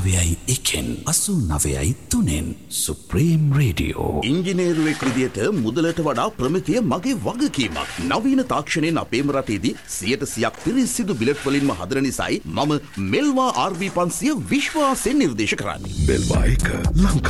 89.3 Supreme Radio. ඉංජිනේරුවෙක් විදියට මුදලට වඩා ප්‍රමිතිය මගේ වගකීමක්. නවීන තාක්ෂණයෙන් අපේම රටේදී 100%ක් පිරිසිදු බිලට් වලින්ම හදන නිසායි මම මෙල්වා RB500 විශ්වාසයෙන් නිර්දේශ කරන්නේ. මෙල්වා 1 ලංකාවේ